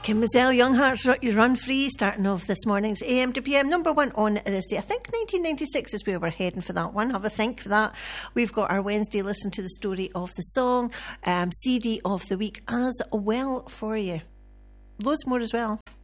Kim Mazel, Young Hearts Run Free, starting off this morning's AM to PM, number one on this day. I think 1996 is where we're heading for that one. Have a think for that. We've got our Wednesday Listen to the Story of the Song, CD of the Week as well for you. Loads more as well.